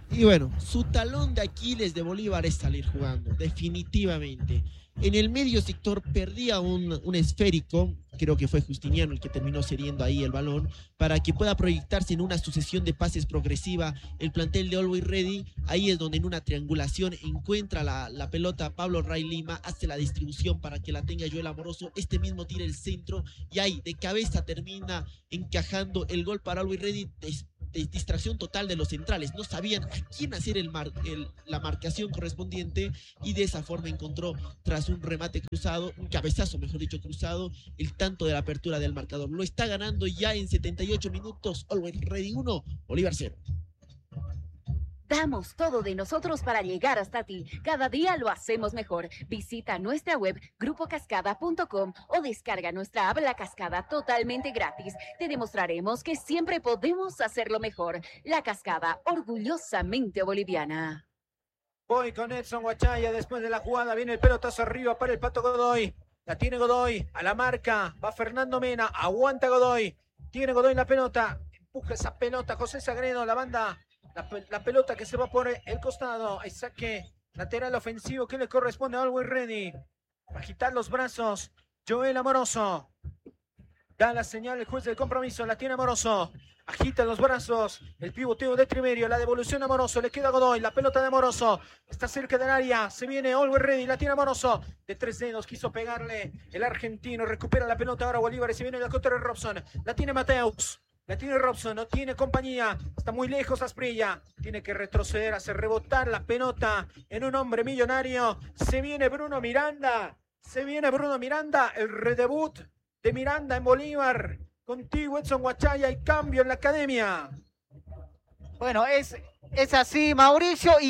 Y bueno, su talón de Aquiles de Bolívar es salir jugando, definitivamente. En el medio sector perdía un esférico, creo que fue Justiniano el que terminó cediendo ahí el balón, para que pueda proyectarse en una sucesión de pases progresiva el plantel de Always Ready. Ahí es donde en una triangulación encuentra la pelota Pablo Ray Lima, hace la distribución para que la tenga Joel Amoroso, este mismo tira el centro y ahí de cabeza termina encajando el gol para Always Ready. De distracción total de los centrales, no sabían a quién hacer la marcación correspondiente y de esa forma encontró, tras un remate cruzado, un cabezazo mejor dicho cruzado, el tanto de la apertura del marcador. Lo está ganando ya en 78 minutos, Always Ready 1, Bolívar 0. Damos todo de nosotros para llegar hasta ti. Cada día lo hacemos mejor. Visita nuestra web grupocascada.com o descarga nuestra app La Cascada totalmente gratis. Te demostraremos que siempre podemos hacerlo mejor. La Cascada, orgullosamente boliviana. Voy con Edson Huachaya, después de la jugada viene el pelotazo arriba para el Pato Godoy. La tiene Godoy, a la marca, va Fernando Mena, aguanta Godoy. Tiene Godoy la pelota, empuja esa pelota José Sagredo, la banda. La pelota que se va por el costado. Hay saque lateral ofensivo que le corresponde a Always Ready. Agitar los brazos. Joel Amoroso. Da la señal el juez del compromiso. La tiene Amoroso. Agita los brazos. El pivoteo de Triverio. La devolución a Amoroso. Le queda Godoy. La pelota de Amoroso. Está cerca del área. Se viene Always Ready. La tiene Amoroso. De 3 dedos quiso pegarle. El argentino recupera la pelota ahora Bolívar. Y se viene la contra de Robson. La tiene Mateus. La tiene Robson, no tiene compañía, está muy lejos Asprilla, tiene que retroceder, hacer rebotar la pelota en un hombre millonario. Se viene Bruno Miranda, el redebut de Miranda en Bolívar. Contigo Edson Huachaya, hay cambio en la academia. Bueno, es así, Mauricio,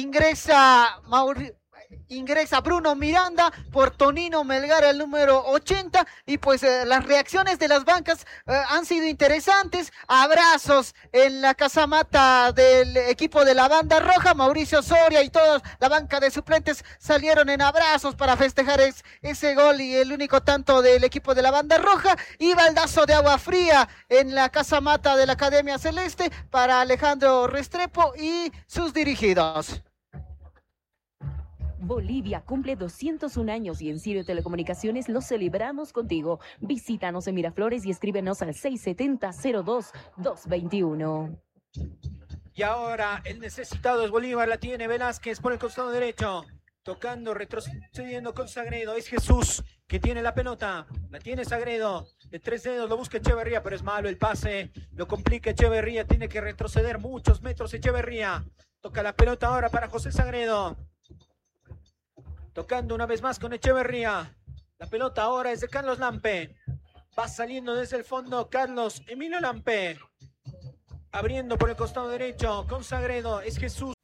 ingresa Bruno Miranda por Tonino Melgar, el número 80, y pues las reacciones de las bancas han sido interesantes. Abrazos en la casamata del equipo de la banda roja. Mauricio Soria y toda la banca de suplentes salieron en abrazos para festejar ese gol y el único tanto del equipo de la banda roja. Y baldazo de agua fría en la casamata de la Academia Celeste para Alejandro Restrepo y sus dirigidos. Bolivia cumple 201 años y en Sirio Telecomunicaciones lo celebramos contigo. Visítanos en Miraflores y escríbenos al 670-02-221. Y ahora el necesitado es Bolívar, la tiene Velázquez por el costado derecho. Tocando, retrocediendo con Sagredo. Es Jesús que tiene la pelota. La tiene Sagredo. De 3 dedos lo busca Echeverría, pero es malo el pase. Lo complica Echeverría. Tiene que retroceder muchos metros Echeverría. Toca la pelota ahora para José Sagredo. Tocando una vez más con Echeverría. La pelota ahora es de Carlos Lampe. Va saliendo desde el fondo Carlos Emilio Lampe. Abriendo por el costado derecho con Sagredo. Es Jesús.